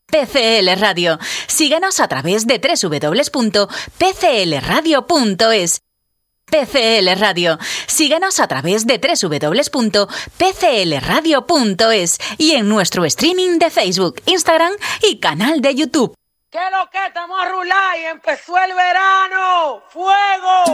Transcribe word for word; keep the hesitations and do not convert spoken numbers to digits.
P C L Radio. Síguenos a través de doble u doble u doble u punto p c l radio punto es. P C L Radio. Síguenos a través de doble u doble u doble u punto p c l radio punto es y en nuestro streaming de Facebook, Instagram y canal de YouTube. ¿Qué lo que estamos a rular y empezó el verano? ¡Fuego!